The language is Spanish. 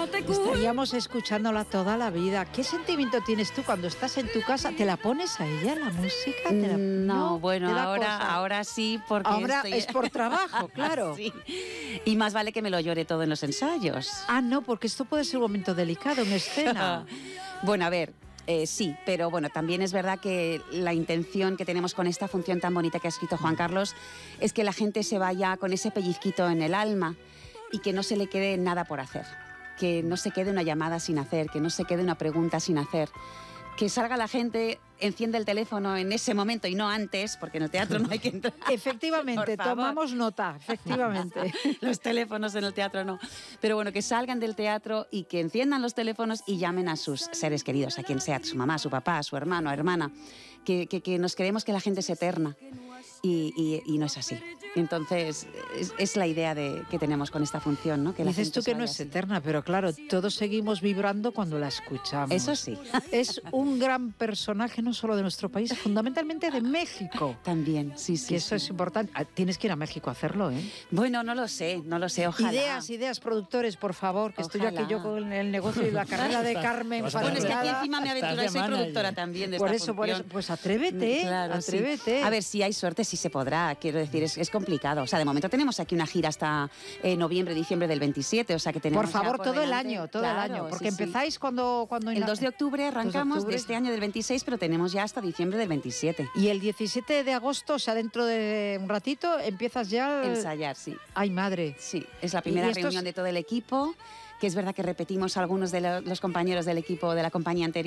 Estaríamos escuchándola toda la vida. ¿Qué sentimiento tienes tú cuando estás en tu casa? ¿Te la pones a ella, la música? No, bueno, ahora sí, porque ahora es por trabajo, claro. Sí. Y más vale que me lo llore todo en los ensayos. Ah, no, porque esto puede ser un momento delicado en escena. Bueno, a ver, sí, pero bueno, también es verdad que la intención que tenemos con esta función tan bonita que ha escrito Juan Carlos es que la gente se vaya con ese pellizquito en el alma y que no se le quede nada por hacer, que no se quede una llamada sin hacer, que no se quede una pregunta sin hacer, que salga la gente, encienda el teléfono en ese momento y no antes, porque en el teatro no hay que entrar. Efectivamente, tomamos nota, efectivamente. Los teléfonos en el teatro no. Pero bueno, que salgan del teatro y que enciendan los teléfonos y llamen a sus seres queridos, a quien sea, su mamá, su papá, su hermano, hermana, que nos creemos que la gente es eterna y no es así. Entonces, es la idea que tenemos con esta función, ¿no? Que la dices gente tú que no es eterna, pero claro, todos seguimos vibrando cuando la escuchamos. Eso sí. Es un gran personaje, no solo de nuestro país, fundamentalmente de México. También, sí. Y eso es importante. Tienes que ir a México a hacerlo, ¿eh? Bueno, no lo sé, ojalá. Ideas, productores, por favor, que estoy aquí yo con el negocio y la carrera de Carmen. Bueno, es que aquí encima me aventura y soy productora también de esta función. Por eso, pues atrévete, claro, atrévete. Sí. A ver, si hay suerte, sí se podrá, quiero decir, es complicado. O sea, de momento tenemos aquí una gira hasta noviembre, diciembre del 27, o sea que tenemos por favor, todo delante, el año, porque empezáis cuando el 2 de octubre arrancamos de este año del 26, pero tenemos ya hasta diciembre del 27. Y el 17 de agosto, o sea, dentro de un ratito, empiezas ya... Ensayar, sí. ¡Ay, madre! Sí, es la primera reunión de todo el equipo, que es verdad que repetimos algunos de los compañeros del equipo de la compañía anterior.